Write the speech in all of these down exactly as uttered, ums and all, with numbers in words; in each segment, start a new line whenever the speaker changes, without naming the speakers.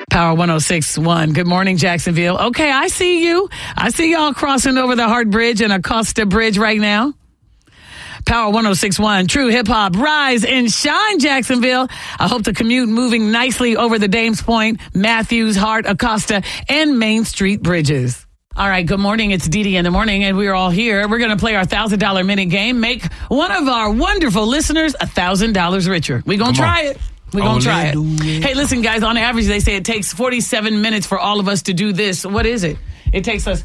Power one oh six point one. Good morning, Jacksonville. Okay, I see you. I see y'all crossing over the Hart Bridge and Acosta Bridge right now. Power one oh six point one. True hip hop. Rise and shine, Jacksonville. I hope the commute moving nicely over the Dames Point, Matthews, Hart, Acosta, and Main Street bridges. All right, good morning. It's Dee Dee in the morning, and we're all here. We're going to play our one thousand dollars minute game. Make one of our wonderful listeners one thousand dollars richer. We're going to try it. We're going to try it. it. Hey, listen, guys, on average, they say it takes forty-seven minutes for all of us to do this. What is it? It takes us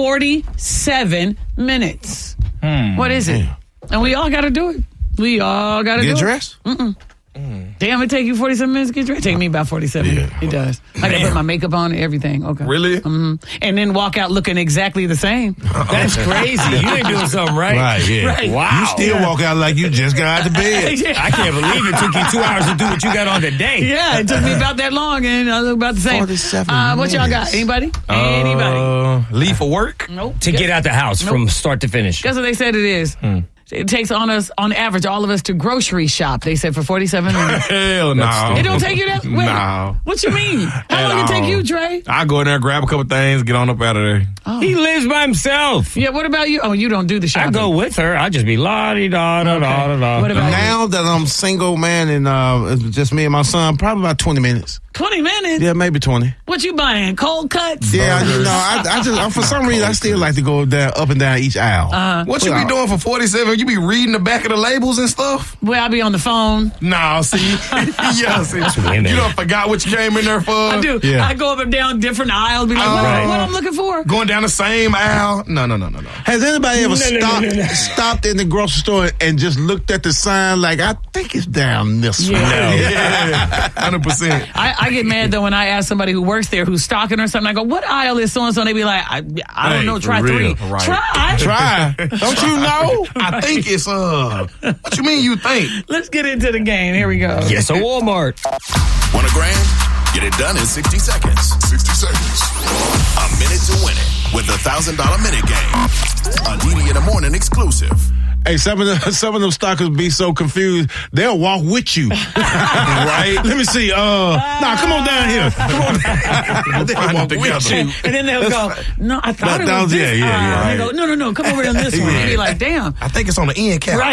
forty-seven minutes. Hmm. What is it? Yeah. And we all got to do it. We all got to do it.
Get dressed?
Mm-mm. Mm. Damn, it take you forty-seven minutes to get dressed? It take me about forty-seven. Yeah. It does. I got to put my makeup on and everything. Okay.
Really?
Mm-hmm. And then walk out looking exactly the same.
That's crazy. You ain't doing something right.
Right, yeah.
Right.
Wow.
You still
yeah.
walk out like you just got out of bed.
Yeah.
I can't believe it took you two hours to do what you got on today.
Yeah, it took me about that long, and I look about the same.
forty-seven
uh, what y'all got?
minutes.
Anybody?
Uh,
Anybody?
Leave for work?
Nope.
To
Guess-
get out the house
Nope.
from start to finish.
Guess what they said it is?
Hmm.
It takes on us, on average, all of us to grocery shop. They said for forty-seven minutes.
Hell no.
It don't take you that. Wait,
No.
what you mean? How
At
long it take
all.
you, Dre?
I go in there, grab a couple things, get on up out of there.
Oh.
He lives by himself.
Yeah. What about you? Oh, you don't do the
I
shopping.
go with her. I just be la di da da da da da.
What about
Now that I'm single, man, and uh, it's just me and my son, probably about twenty minutes.
twenty minutes?
Yeah, maybe twenty.
What you buying? Cold cuts?
Yeah, you know, I, I just I, for some reason I still like to go down up and down each aisle.
Uh-huh.
What you be doing for forty-seven? You be reading the back of the labels and stuff?
Well, I'll be on the phone.
Nah, see, yeah, see,
winning.
you done forgot what you came in there for.
I do.
Yeah.
I go up and down different aisles, be like,
Oh.
what,
Right.
what I'm looking for?
Going down the same aisle? No, no, no, no, no.
Has anybody ever
No, no, no,
stopped
no, no.
stopped in the grocery store and just looked at the sign like, I think it's down this way?
Yeah, hundred percent.
I, I get mad though when I ask somebody who works there who's stocking or something. I go, "What aisle is so and so?" And they be like, "I, I don't
Hey,
know.
for
Try
real.
three.
Right.
Try,
Try. Don't you know?
I think it's uh. What you mean? You think?
Let's get into the game. Here we go.
Yes, a Walmart.
Want a grand? Get it done in sixty seconds. sixty seconds. A minute to win it with the one thousand dollars minute game. A D D in the morning exclusive.
Hey, some of the, some of them stalkers be so confused, they'll walk with you. Right? Let me see. Uh, nah, come on down here. Come on down. They'll
Find
walk
it
with
together.
you.
And then they'll go, "No, I thought
That-
it
that
was
was-
this
yeah, yeah, yeah,
aisle." And they
right.
go, "No, no, no, come over on this one." And be like, "Damn."
I think it's on the end cap.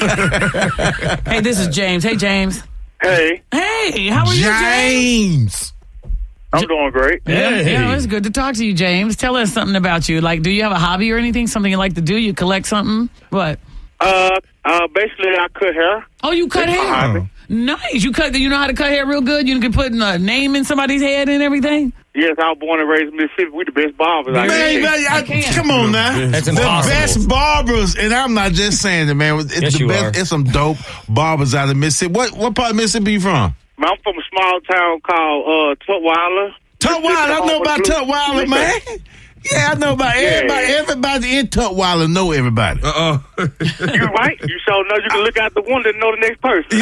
Right. Hey, this is James. Hey, James.
Hey,
Hey, how are you, James?
James.
I'm doing great.
Yeah,
Hey.
yeah, it's good to talk to you, James. Tell us something about you. Like, do you have a hobby or anything? Something you like to do? You collect something? What?
Uh, uh, basically, I cut hair.
Oh, you cut
That's my
hair.
hobby.
Nice. You cut. You know how to cut hair real good. You can put a name in somebody's head and everything.
Yes, I was born and raised in Mississippi. We the best barbers. I
Man,
can
man, I,
can't.
come on now.
That's
the
impossible.
best barbers, and I'm not just saying it, man. It's
Yes,
the
you
best.
are.
It's some dope barbers out of Mississippi. What what part of Mississippi you from?
I'm from a small town called uh, Tutwiler.
Tutwiler. I know about Tutwiler, man. Yeah, I know about everybody. Everybody in Tutwiler know everybody.
Uh uh
You right? You sure know you can look out the window and know the next person.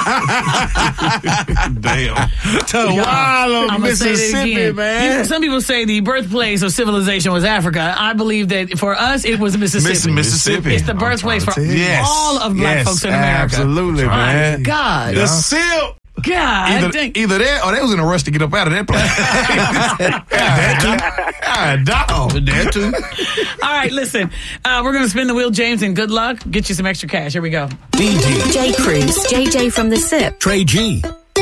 Damn.
Tutwiler,
I'm gonna say that
Mississippi,
again.
man.
You- some people say the birthplace of civilization was Africa. I believe that for us, it was Mississippi.
Mississippi.
It's the birthplace for
Yes.
all of black
Yes,
folks in America.
absolutely,
My
man.
God.
The silk.
God.
Either,
dang.
either that or they was in a rush to get up out of that place. That too. God, dog. That too.
All right, listen. Uh, we're going to spin the wheel, James, and good luck. Get you some extra cash. Here we go.
D J. J. Cruz. J J from the S I P.
Trey G.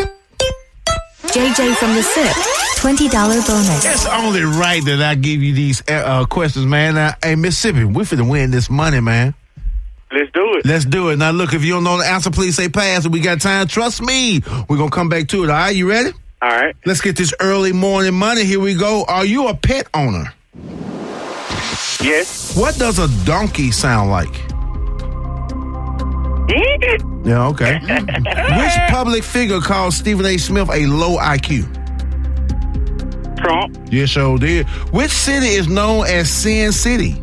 J J from the S I P. twenty dollars bonus.
It's only right that I give you these uh, questions, man. Now, hey, Mississippi, we finna win this money, man.
Let's do it.
Let's do it. Now, look, if you don't know the answer, please say pass. If we got time, trust me. We're going to come back to it. All right, you ready?
All right.
Let's get this early morning money. Here we go. Are you a pet owner?
Yes.
What does a donkey sound like? Yeah, okay. Which public figure called Stephen A. Smith a low I Q?
Trump.
Yes, sure did. Which city is known as Sin City?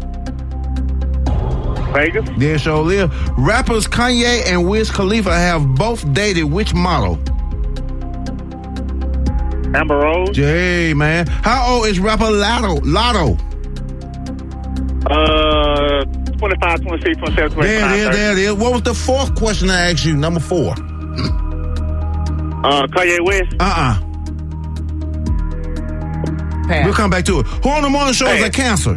Vegas.
Yes, sure live. Rappers Kanye and Wiz Khalifa have both dated which model?
Amber Rose.
Jay, man. How old is rapper Lotto? Lotto.
Uh, twenty-five, twenty-six, twenty-seven, twenty-nine,
There it is,
thirty.
there it is. What was the fourth question I asked you? Number four.
Uh, Kanye West.
Uh-uh.
Pass.
We'll come back to it. Who on the morning show is
Hey.
a cancer?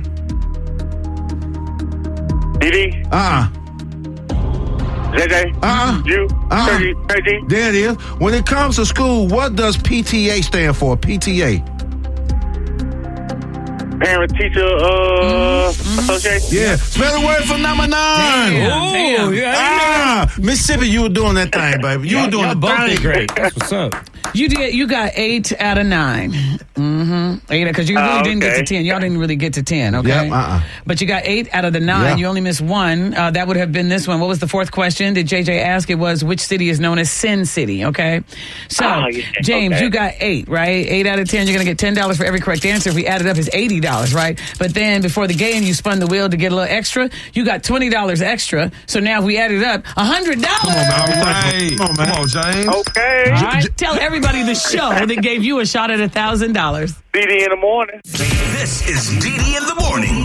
Didi,
Uh-uh.
J J,
Uh-uh.
you,
Uh-uh.
K G, K G.
There it is. When it comes to school, what does P T A stand for? P T A.
Parent Teacher uh, Association.
Yeah. Spell the word for number nine.
Damn, damn.
Oh, yeah.
Ah, Mississippi, you were doing that thing, baby. You were doing
Y'all
the
both
thing.
did great. That's what's up.
You did. You got eight out of nine. Mm-hmm. Eight because you really
Oh,
didn't get to
okay.
ten. Y'all didn't really get to ten. Okay.
Yep, uh-uh.
But you got eight out of the nine.
Yeah.
You only missed one. Uh, that would have been this one. What was the fourth question? Did J J ask? It was which city is known as Sin City? Okay. So
Oh, yeah.
James,
Okay.
you got eight, right? Eight out of ten. You're gonna get ten dollars for every correct answer. If we add it up, it's eighty dollars, right? But then before the game, you spun the wheel to get a little extra. You got twenty dollars extra. So now if we add it up, a hundred dollars.
All right.
Come on, man.
Come on, James.
Okay.
All right. Tell everybody the show that gave you a shot at a thousand dollars.
Didi in the morning.
This is Didi in the morning.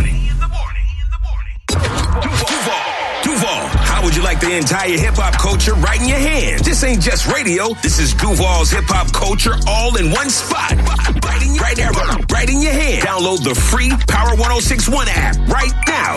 Duval, Duval, how would you like the entire hip hop culture right in your hands? This ain't just radio. This is Duval's hip hop culture all in one spot. Right in, right there, right in your hand. Download the free Power one oh six one app right now.